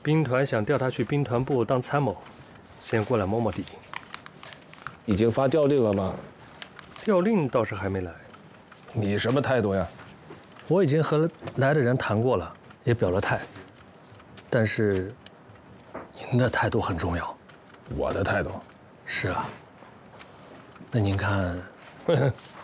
兵团想调他去兵团部当参谋，先过来摸摸底。 已经发调令了吗？ 调令倒是还没来。 你什么态度呀？ 我已经和来的人谈过了，也表了态。但是，您的态度很重要。 我的态度？ 是啊。那您看，